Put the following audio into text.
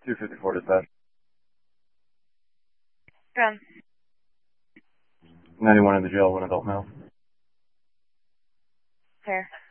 254 dispatch. Gun. 91 in the jail, one adult male. Fair.